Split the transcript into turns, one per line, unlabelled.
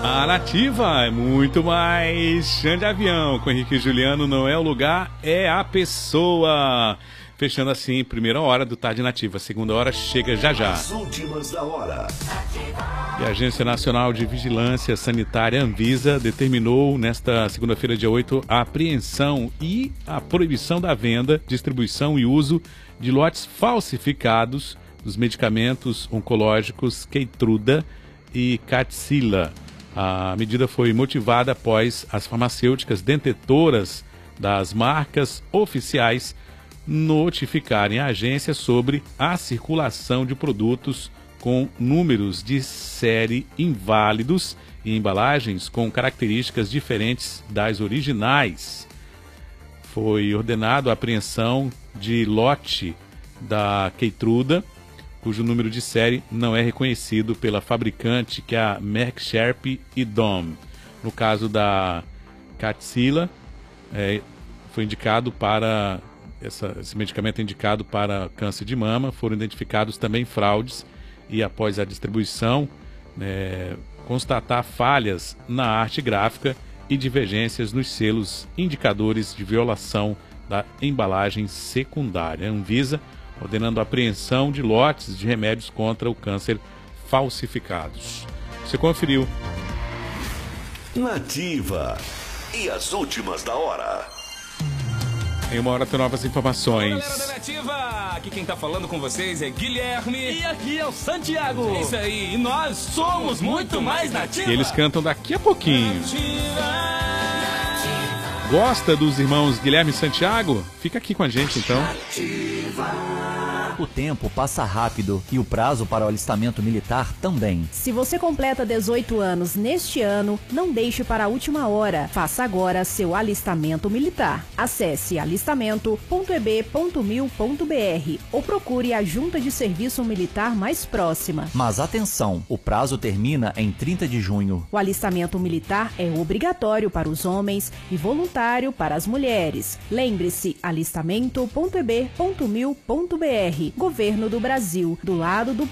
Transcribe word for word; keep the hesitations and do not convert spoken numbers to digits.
A Nativa é muito mais. Chão de avião com Henrique e Juliano, não é o lugar, é a pessoa. Fechando assim, primeira hora do Tarde Nativa. Segunda hora chega já já.
As últimas da hora.
E a Agência Nacional de Vigilância Sanitária, Anvisa, determinou nesta segunda-feira, dia oito, a apreensão e a proibição da venda, distribuição e uso de lotes falsificados dos medicamentos oncológicos Keytruda e Kadcyla. A medida foi motivada após as farmacêuticas detentoras das marcas oficiais notificarem a agência sobre a circulação de produtos com números de série inválidos e embalagens com características diferentes das originais. Foi ordenado a apreensão de lote da Keytruda, cujo número de série não é reconhecido pela fabricante, que é a Merck Sharp e Dohme. No caso da Kadcyla, é, foi indicado para essa, esse medicamento é indicado para câncer de mama. Foram identificados também fraudes e, após a distribuição, é, constatar falhas na arte gráfica e divergências nos selos indicadores de violação da embalagem secundária. A Anvisa ordenando a apreensão de lotes de remédios contra o câncer falsificados. Você conferiu.
Nativa. E as últimas da hora.
Em uma hora tem novas informações.
Olá, galera da Nativa! Aqui quem tá falando com vocês é Guilherme.
E aqui é o Santiago.
É isso aí, e nós somos muito mais Nativa.
E eles cantam daqui a pouquinho. Gosta dos irmãos Guilherme e Santiago? Fica aqui com a gente então.
O tempo passa rápido e o prazo para o alistamento militar também.
Se você completa dezoito anos neste ano, não deixe para a última hora. Faça agora seu alistamento militar. Acesse alistamento ponto e b ponto mil ponto b r ou procure a junta de serviço militar mais próxima.
Mas atenção, o prazo termina em trinta de junho.
O alistamento militar é obrigatório para os homens e voluntário para as mulheres. Lembre-se, alistamento ponto e b ponto mil ponto b r. Governo do Brasil, do lado do